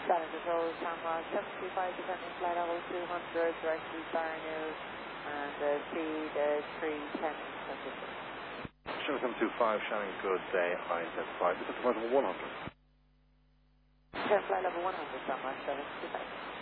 Static control, Samra 725, descending flight level 200, directly Barnew, and speed 310. 7725, Shannon, good day, I-75, this is flight level 100. Flight level 100, Samra 725.